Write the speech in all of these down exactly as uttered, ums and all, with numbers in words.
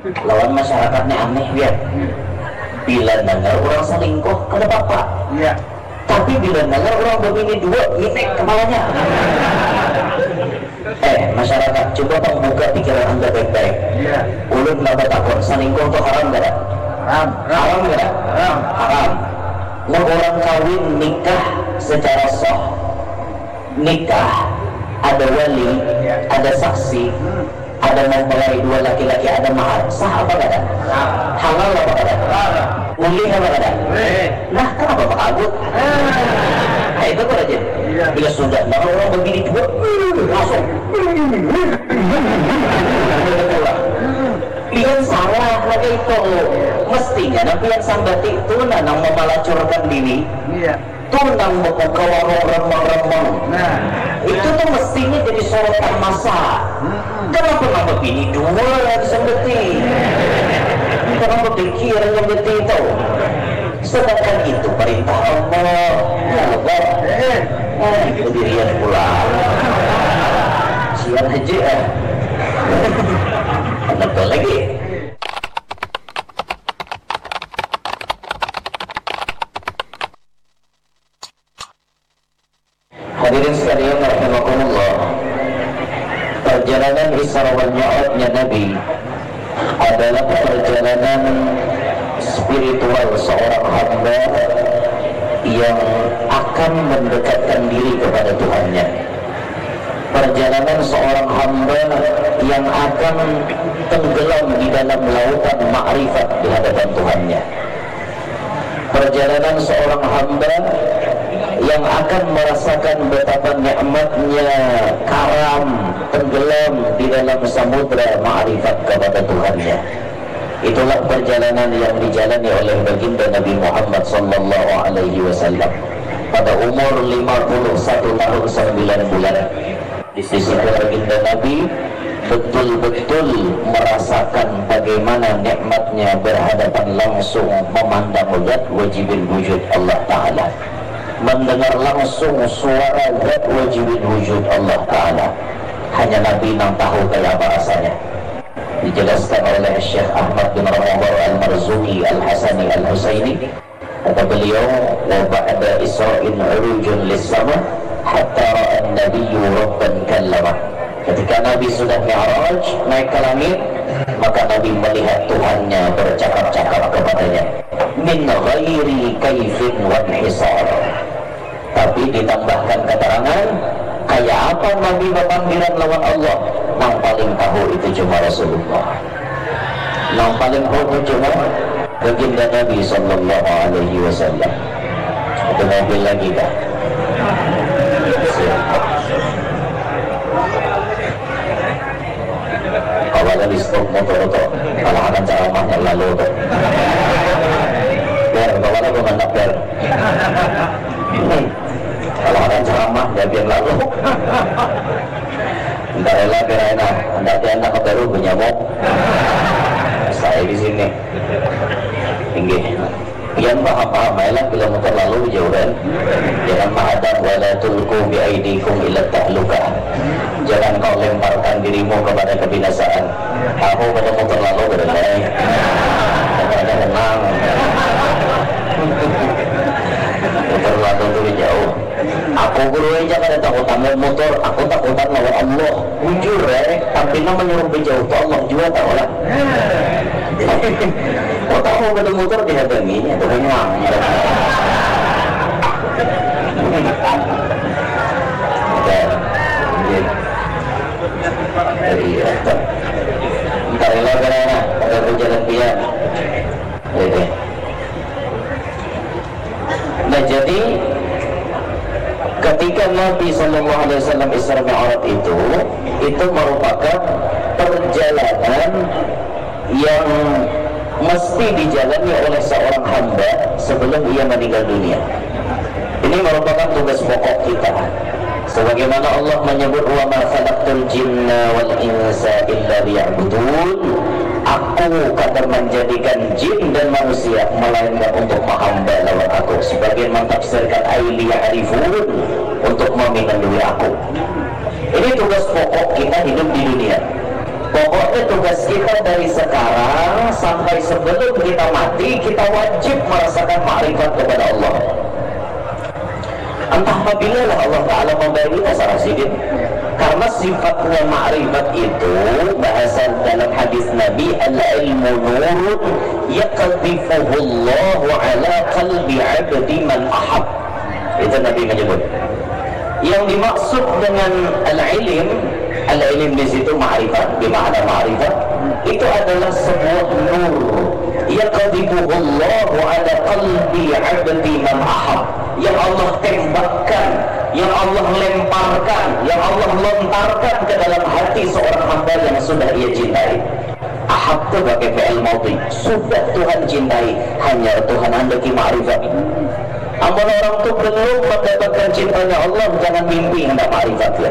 lawan masyarakatnya aneh ya. Bila dengar orang selingkuh kada apa-apa. Iya. Tapi bila dengar orang berbini dua, inek kepalanya. Eh masyarakat, coba bang buka pikiran anda baik-baik. Iya. Ulun napa takut selingkuh itu haram kada? Haram. Haram kada? Haram. Haram. Nah orang kawin nikah secara sah, nikah ada wali, ada saksi, ada mempelai dua laki-laki, ada mahar, sah apa kada? Halal apa kada? Boleh apa kada? Nah kenapa Pak Agut? Nah itu apa aja? Bila sudah nah orang begini juga langsung pian salah lagi itu mestinya nah pian sambati itu nah nang memalacurkan diri itu nang membuka warung remang-remang itu tuh mestinya jadi sorotan masa. Kenapa nang begini dua lagi sambati? Kenapa pikir yang betul itu? Sedangkan itu perintah Allah. Ya Allah. Eh, itu dirian pula. Sian aja. Eh. Apa lagi? Hadirin sekalian rahimakumullah. Perjalanan Isra wal Mi'rajnya Nabi adalah perjalanan spiritual seorang hamba yang akan mendekatkan diri kepada Tuhannya. Perjalanan seorang hamba yang akan tenggelam di dalam lautan makrifat di hadapan Tuhannya. Perjalanan seorang hamba yang akan merasakan betapa nikmatnya karam tenggelam di dalam samudra makrifat kepada Tuhannya. Itulah perjalanan yang dijalani oleh baginda Nabi Muhammad sallallahu alaihi wasallam pada umur lima puluh satu tahun sembilan bulan. Di sisi baginda Nabi betul-betul merasakan bagaimana nikmatnya berhadapan langsung memandang zat wajibul wujud Allah Ta'ala, mendengar langsung suara zat wajibul wujud Allah Ta'ala. Hanya Nabi yang tahu kayak apa rasanya. Dijelaskan oleh Syekh Ahmad bin Ramadhan Al-Marzuki Al-Hasani Al-Husaini, kata beliau, wa ba'da Isra'in urujun lis-sama hatta ra'an nabiyyu rabban kallama. Ketika Nabi sudah mi'raj naik ke langit, maka Nabi melihat Tuhannya bercakap-cakap kepadanya min ghairi kaifin wa hisar. Tapi ditambahkan keterangan kayak apa Nabi berpanggilan lawan Allah, yang paling tahu itu cuma Rasulullah, yang paling tahu cuma baginda Nabi sallallahu alaihi wasallam. Ada mobil lagi kah? Awalnya di stop motor itu kalau akan ceramahnya lalu tuh biar awalnya gue mantap biar kalau akan ceramah dia biar lalu entar elah biar enak entar dia enak ke baru gue nyamuk saya di sini tinggi pian paham-paham elah bila motor lalu jauhan jangan mahadam wala tulku biaidikum ila tahlukah. Jangan kau lemparkan dirimu kepada kebinasaan. Aku pada motor lalu berdaya katanya tenang motor lalu itu jauh. Aku guru aja kada takut ambil motor, aku takutan lawan Allah jujur eh tapi nama menyuruh berjauh ke Allah juga tak lah. Kau tahu pada motor dihadangi atau memang iya, entar elah karena ada berjalan dia gitu. Nah jadi ketika Nabi sallallahu alaihi wasallam Isra Mi'raj itu itu merupakan perjalanan yang mesti dijalani oleh seorang hamba sebelum ia meninggal dunia. Ini merupakan tugas pokok kita. Sebagaimana Allah menyebut wa ma khalaqtul jinna wal insa illa liya'budun. Aku kadar menjadikan jin dan manusia melainkan untuk menghamba lawan aku. Sebagian mentafsirkan aili ya'rifun, untuk meminandui aku. Ini tugas pokok kita hidup di dunia. Pokoknya tugas kita dari sekarang sampai sebelum kita mati, kita wajib merasakan ma'rifat kepada Allah. Entah apabila lah Allah Ta'ala memberi kita secara sidin. Karena sifatnya ma'rifat itu, bahasa dalam hadis Nabi, al-ilmu nurun yaqdhifuhu Allahu ala qalbi 'abdi man ahab. Itu Nabi menyebut. Yang dimaksud dengan al-ilm, al-ilm di situ ma'rifat, di makna ma'rifat, itu adalah sebuah nur yaqdhifuhu Allahu ala qalbi 'abdi man ahab, yang Allah tembakkan, yang Allah lemparkan, yang Allah lontarkan ke dalam hati seorang hamba yang sudah ia cintai. Ahab itu pakai fi'il madhi, sudah Tuhan cintai, hanya Tuhan hendaki ma'rifat. Amal orang itu belum mendapatkan cintanya Allah, jangan mimpi hendak ma'rifat ya.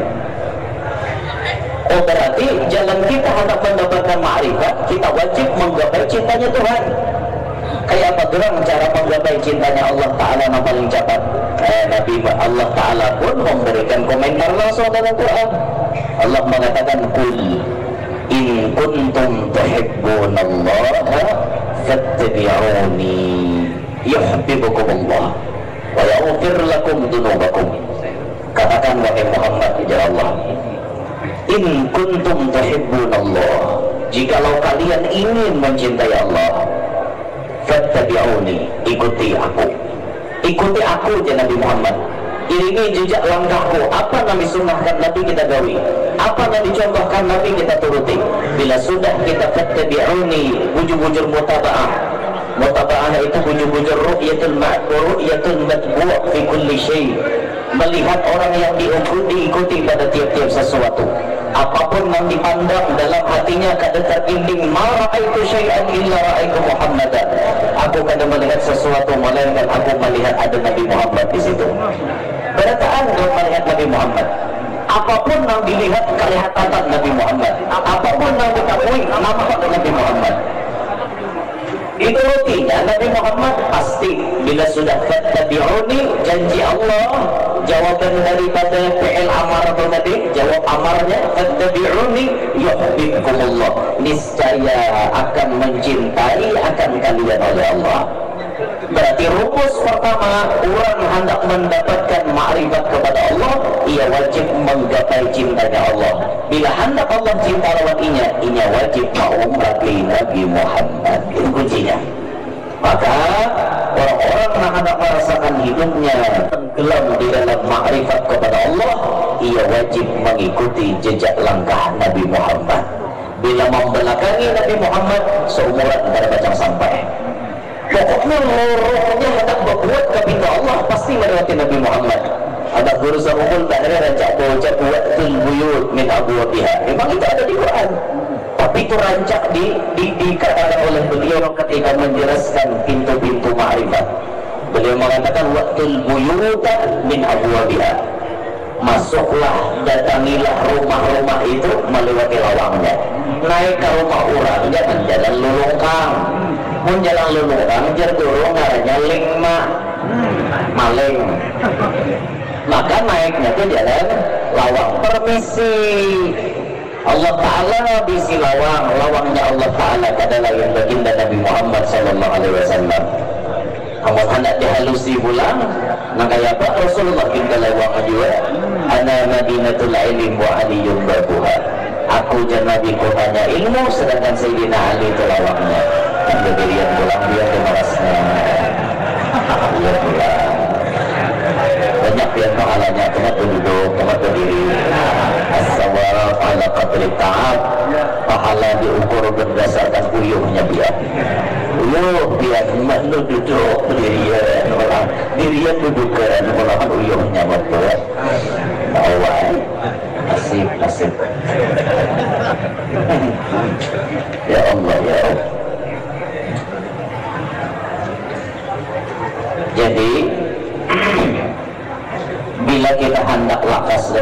Oh berarti jalan kita hendak mendapatkan ma'rifat, kita wajib menggapai cintanya Tuhan. Kayak apa gerang cara menggapai cintanya Allah Ta'ala yang paling cepat? Eh, Nabi Allah Ta'ala pun memberikan komentar langsung dalam Quran. Allah mengatakan, Qul in kuntum tuhibbunallaha fattabi'uni yuhibbukumullah wa yaghfir lakum dunubakum. Katakan wahai Muhammad, ya Allah, in kuntum tuhibbunallah, jikalau kalian ingin mencintai Allah, fattabi'uni, ikuti aku, ikuti aku ya Nabi Muhammad, iringi jejak langkahku. Apa Nabi sunnahkan Nabi kita gawi, apa Nabi contohkan Nabi kita turuti. Bila sudah kita fattabi'uni, bujur-bujur mutaba'ah. Mutaba'ah itu bujur-bujur ru'yatul ma'qur, ru'yatul matbu' fi kulli syai', melihat orang yang diikuti, diikuti pada tiap-tiap sesuatu. Apapun yang dipandang dalam hatinya kada terinding, ma ra'aitu syai'an illa ra'aitu Muhammadan. Aku kada melihat sesuatu melainkan aku melihat ada Nabi Muhammad di situ. Berataan dengan melihat Nabi Muhammad. Apapun yang dilihat kelihatan Nabi Muhammad. Apapun yang diketahui nampak Nabi Muhammad. Itu rutinya Nabi Muhammad pasti. Bila sudah fattabi'uni, janji Allah, jawaban daripada fi'il amar itu tadi, jawab amarnya fattabi'uni yuhibbukumullah, niscaya akan mencintai akan kalian oleh Allah. Berarti rumus pertama, orang hendak mendapatkan ma'rifat kepada Allah, ia wajib menggapai cintanya Allah. Bila hendak Allah cinta lawan inya, inya wajib mengumrati Nabi Muhammad. Itu kuncinya. Maka orang-orang yang hendak merasakan hidupnya tenggelam di dalam ma'rifat kepada Allah, ia wajib mengikuti jejak langkah Nabi Muhammad. Bila membelakangi Nabi Muhammad, seumuran pada bacang sampai. Pokoknya rohnya hendak berbuat kepada Allah, pasti melewati Nabi Muhammad. Ada guru sahubul bahari rancak bocah buatul buyut min abwabiha. Memang itu ada di Quran, tapi itu rancak di, di, dikatakan oleh beliau ketika menjelaskan pintu-pintu ma'rifat. Beliau mengatakan waqtul buyuta min abwabiha, masuklah, datangilah rumah-rumah itu melewati lawangnya. Naik ke rumah orang, jangan jalan lulungkang. Mun jalan lulungkang jar durung ngarannya lingma maling. Maka naiknya ke jalan lawang. Permisi, Allah Ta'ala bisi lawang, lawangnya Allah Ta'ala adalah yang baginda Nabi Muhammad sallallahu alaihi wasallam. Kamu hendak dihalusi pulang, maka ya Pak Rasulullah kita lawang juga. Ana Madinatul Ilm wa Aliyun babuha. Aku dan Nabi kotanya ilmu, sedangkan Sayyidina Ali itu lawangnya. Dan berdirian pulang dia ke marasnya. Dia pulang. Banyak yang pahalanya, tempat duduk, tempat berdiri. As-sawara ala qadri ta'ab, pahala diukur berdasarkan uyuhnya dia. Uyuh dia malu duduk berdirian, orang dirian dudukan, orang uyuhnya betul. Awal nasib nasib. Ya Allah ya Allah. Jadi bila kita hendak lakas